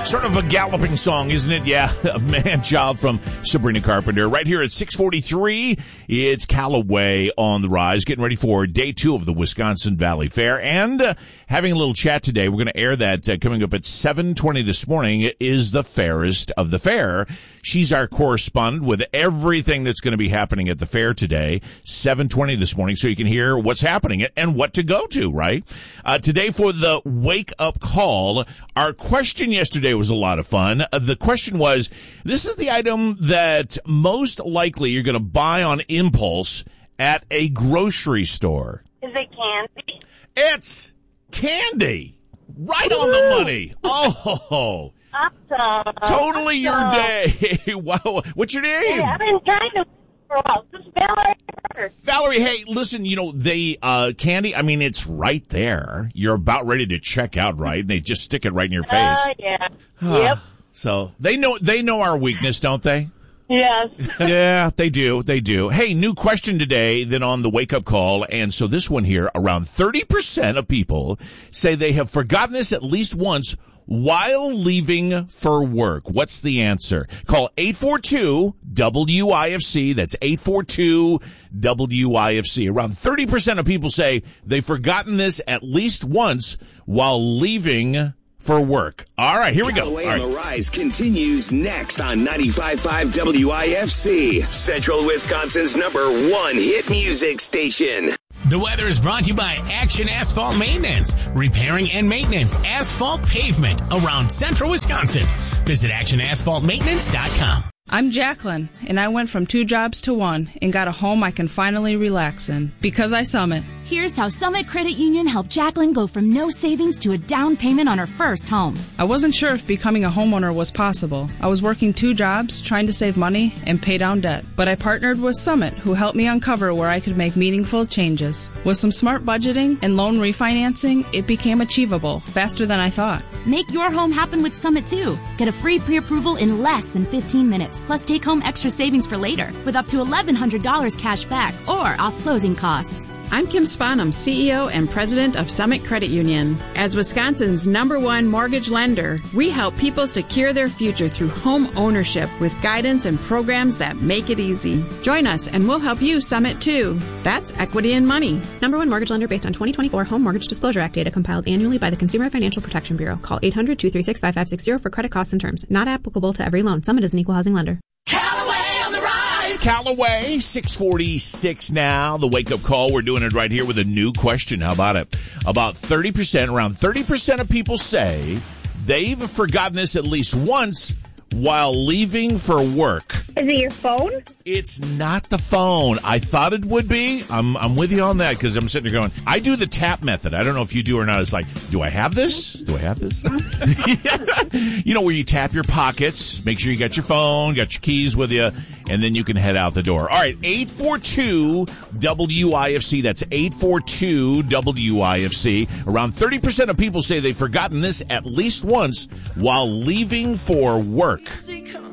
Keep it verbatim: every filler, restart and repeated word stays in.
Sort of a galloping song, isn't it? Yeah, a man-child from Sabrina Carpenter. Right here at six forty-three, it's Callaway on the rise, getting ready for day two of the Wisconsin Valley Fair. And uh, having a little chat today. We're going to air that uh, coming up at seven twenty this morning. It is the fairest of the fair. She's our correspondent with everything that's going to be happening at the fair today, seven twenty this morning, so you can hear what's happening and what to go to, right? Uh, today for the wake-up call, our question yesterday was a lot of fun. Uh, the question was, this is the item that most likely you're going to buy on impulse at a grocery store. Is it candy? It's candy. Right on the money. Oh, Awesome. totally your Awesome. day. Wow. What's your name? Hey, I've been trying to for a while. This is Valerie. Valerie, hey, listen, you know, they, uh, candy, I mean, it's right there. You're about ready to check out, right? And they just stick it right in your face. Uh, yeah. Yep. So they know, they know our weakness, don't they? Yes. Yeah, they do. They do. Hey, new question today then on the wake-up call. And so this one here, around thirty percent of people say they have forgotten this at least once while leaving for work. What's the answer? Call eight four two W I F C. That's eight four two W I F C. Around thirty percent of people say they've forgotten this at least once while leaving for work. All right, here we go. Callaway All right. on the Rise continues next on ninety-five point five W I F C, Central Wisconsin's number one hit music station. The weather is brought to you by Action Asphalt Maintenance, repairing and maintenance asphalt pavement around Central Wisconsin. Visit action asphalt maintenance dot com. I'm Jacqueline, and I went from two jobs to one and got a home I can finally relax in because I Summit. Here's how Summit Credit Union helped Jacqueline go from no savings to a down payment on her first home. I wasn't sure if becoming a homeowner was possible. I was working two jobs, trying to save money and pay down debt. But I partnered with Summit, who helped me uncover where I could make meaningful changes. With some smart budgeting and loan refinancing, it became achievable faster than I thought. Make your home happen with Summit, too. Get a free pre-approval in less than fifteen minutes, plus take home extra savings for later with up to eleven hundred dollars cash back or off closing costs. I'm Kim Spanum, C E O and President of Summit Credit Union. As Wisconsin's number one mortgage lender, we help people secure their future through home ownership with guidance and programs that make it easy. Join us and we'll help you Summit too. That's equity and money. Number one mortgage lender based on twenty twenty-four Home Mortgage Disclosure Act data compiled annually by the Consumer Financial Protection Bureau. Call eight hundred, two three six, five five six zero for credit costs and terms. Not applicable to every loan. Summit is an equal housing lender. Callaway on the rise. Callaway, six forty-six now. The wake-up call. We're doing it right here with a new question. How about it? About thirty percent, around thirty percent of people say they've forgotten this at least once while leaving for work. Is it your phone? It's not the phone. I thought it would be. I'm I'm with you on that because I'm sitting there going, I do the tap method. I don't know if you do or not. It's like, do I have this? Do I have this? You know, where you tap your pockets, make sure you got your phone, got your keys with you, and then you can head out the door. All right, eight four two W I F C. That's eight four two W I F C. Around thirty percent of people say they've forgotten this at least once while leaving for work.